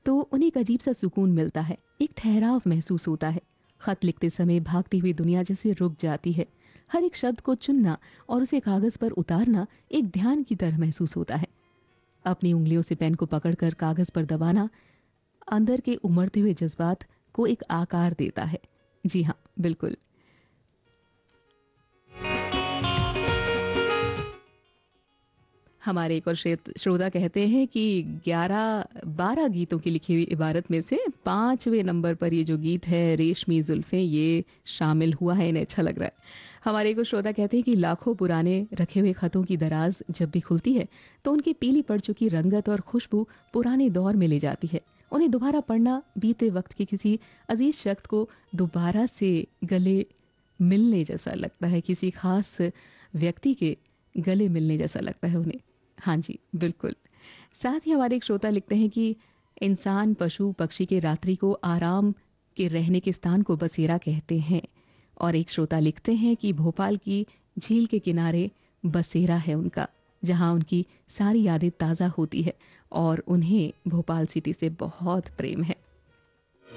तो उन्हें एक अजीब सा सुकून मिलता है, एक ठहराव महसूस होता है। खत लिखते समय भागती हुई दुनिया जैसे रुक जाती है। हर एक शब्द को चुनना और उसे कागज पर उतारना एक ध्यान की तरह महसूस होता है। अपनी उंगलियों से पेन को पकड़कर कागज पर दबाना अंदर के उमड़ते हुए जज्बात को एक आकार देता है। जी हाँ, बिल्कुल। हमारे एक और श्रोता कहते हैं कि 11-12 गीतों की लिखी हुई इबारत में से 5वें नंबर पर ये जो गीत है रेशमी जुल्फें, ये शामिल हुआ है, इन्हें अच्छा लग रहा है। हमारे एक और श्रोता कहते हैं कि लाखों पुराने रखे हुए खतों की दराज जब भी खुलती है तो उनकी पीली पड़ चुकी रंगत और खुशबू पुराने दौर में ले जाती है। उन्हें दोबारा पढ़ना बीते वक्त के किसी अजीज शख्स को दोबारा से गले मिलने जैसा लगता है, किसी खास व्यक्ति के गले मिलने जैसा लगता है उन्हें। हाँ जी, बिल्कुल। साथ ही हमारे एक श्रोता लिखते हैं कि इंसान, पशु, पक्षी के रात्रि को आराम के रहने के स्थान को बसेरा कहते हैं। और एक श्रोता लिखते हैं कि भोपाल की झील के किनारे बसेरा है उनका, जहां उनकी सारी यादें ताजा होती है और उन्हें भोपाल सिटी से बहुत प्रेम है।